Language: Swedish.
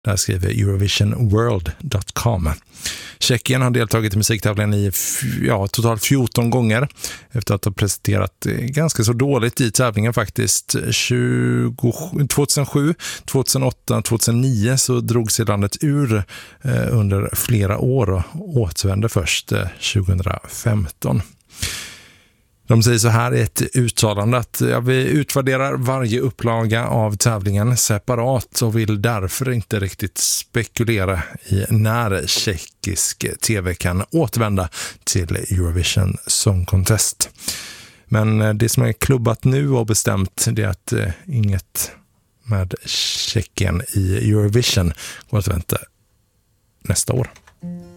Där skriver eurovisionworld.com. Tjeckien har deltagit i musiktävlingen i totalt 14 gånger efter att ha presenterat ganska så dåligt i tävlingen faktiskt. 2007, 2008, 2009 så drog sig landet ur under flera år och återvände först 2015. De säger så här i ett uttalande att vi utvärderar varje upplaga av tävlingen separat och vill därför inte riktigt spekulera i när tjeckisk tv kan återvända till Eurovision Song Contest. Men det som är klubbat nu och bestämt det är att inget med Tjeckien i Eurovision går att vänta nästa år.